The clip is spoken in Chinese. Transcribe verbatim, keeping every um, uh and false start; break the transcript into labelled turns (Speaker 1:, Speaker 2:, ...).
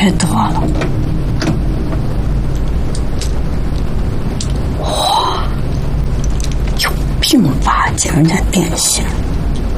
Speaker 1: 太多了。哇，有并发精神变性。